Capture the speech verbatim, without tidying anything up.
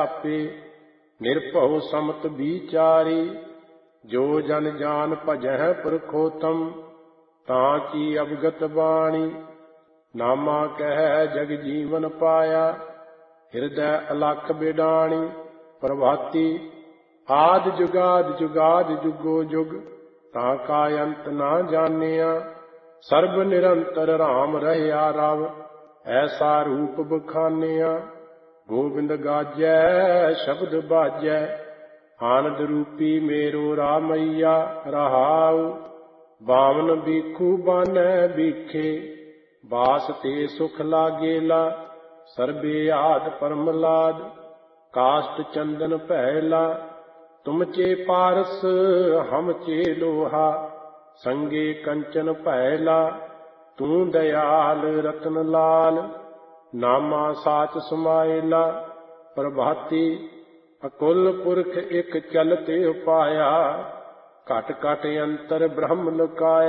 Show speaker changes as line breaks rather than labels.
ਆਪੇ, ਨਿਰਭਉ ਸਮਤ ਵਿਚਾਰੀ। ਜੋ ਜਨ ਜਾਨ ਭਜਹਿ ਪੁਰਖੋਤਮ, ਤਾਂ ਕੀ ਅਵਗਤ ਬਾਣੀ। ਨਾਮਾ ਕਹਿ ਜਗ ਜੀਵਨ ਪਾਇਆ, ਹਿਰਦੈ ਅਲਖ ਬਿਡਾਣੀ। ਪ੍ਰਭਾਤੀ ਆਦਿ ਜੁਗਾਦਿ ਜੁਗਾਦਿ ਜੁਗੋ ਜੁਗ, ਤਾਂ ਕਾ ਅੰਤ ਨਾ ਜਾਣਿਆ। ਸਰਬ ਨਿਰੰਤਰ ਰਾਮ ਰਹਿਆ ਰਵ, ਐਸਾ ਰੂਪ ਬਖਾਨਿਆ। ਗੋਬਿੰਦ ਗਾਜੈ ਸ਼ਬਦ ਬਾਜੈ, ਆਨੰਦ ਰੂਪੀ ਮੇਰੋ ਰਾਮਈਆ। ਰਹਾਉ ਬਾਵਨ ਬੀਖੂ ਬਾਨੈ ਬੀਖੇ, ਬਾਸ ਤੇ ਸੁਖ ਲਾਗੇਲਾ। ਸਰਬੇ ਆਦ ਪਰਮਲਾਦ, ਕਾਸ਼ਟ ਚੰਦਨ ਭੈਲਾ। ਤੁਮ ਚੇ ਪਾਰਸ ਹਮ ਚੇ ਲੋਹਾ, ਸੰਗੇ ਕੰਚਨ ਭੈਲਾ। ਤੂੰ ਦਇਆਲ ਰਤਨ ਲਾਲ, ਨਾਮਾ ਸਾਚ ਸਮਾਇਲਾ। ਪ੍ਰਭਾਤੀ ਅਕੁਲ ਪੁਰਖ ਇਕ ਚਲਤੇ ਉਪਾਇਆ, ਘਟ ਘਟ ਅੰਤਰ ਬ੍ਰਹਮ ਲੁਕਾਇਆ।